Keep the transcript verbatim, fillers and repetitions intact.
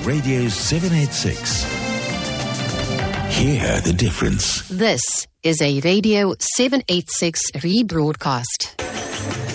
Radio seven eighty-six. Hear the difference. This is a Radio seven eighty-six rebroadcast.